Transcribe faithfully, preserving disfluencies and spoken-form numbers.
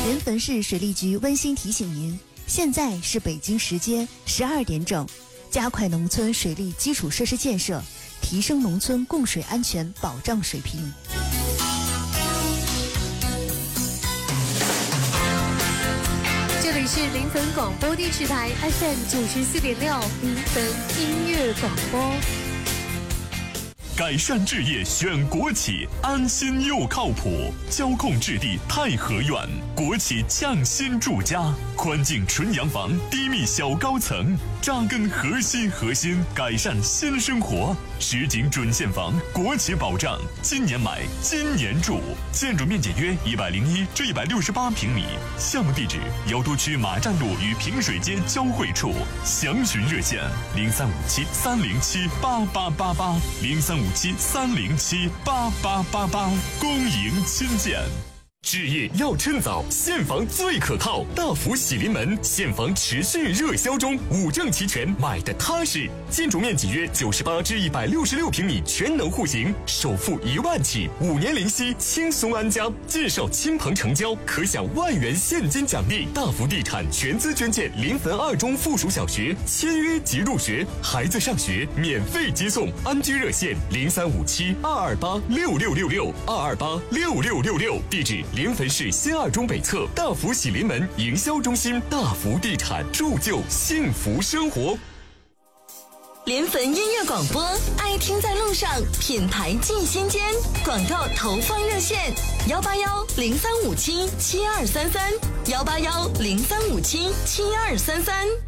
临汾市水利局温馨提醒您，现在是北京时间十二点整，加快农村水利基础设施建设，提升农村供水安全保障水平。 这里是临汾广播电视台 F M 九十四点六临汾音乐广播。 改善置业选国企，安心又靠谱。交控置地太和苑，国企匠心住家，宽净纯洋房，低密小高层，扎根核心核心，改善新生活。实景准现房，国企保障，今年买，今年住。建筑面积约一百零一至一百六十八平米。项目地址：瑶都区马站路与平水街交汇处。详询热线：零三五七三零七八八八八零三五七三零七八八八八。恭迎亲见。置业要趁早，现房最可靠。大福喜临门，现房持续热销中，五证齐全，买的踏实。建筑面积约九十八至一百六十六平米，全能户型，首付一万起，五年零息，轻松安家。介绍亲朋成交，可享万元现金奖励。大福地产全资捐建临汾二中附属小学，签约即入学，孩子上学免费接送。安居热线零三五七二二八六六六六二二八六六六六，地址。临汾市新二中北侧大福喜临门营销中心，大福地产铸就幸福生活。 临汾音乐广播，爱听在路上，品牌进心间。广告投放热线：幺八幺零三五七七二三三，幺八幺零三五七七二三三。